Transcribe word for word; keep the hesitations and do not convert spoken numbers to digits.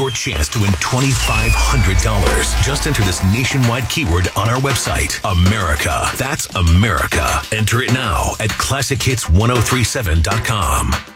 your chance to win twenty-five hundred dollars. Just enter this nationwide keyword on our website, America. That's America. Enter it now at classic hits ten thirty-seven dot com.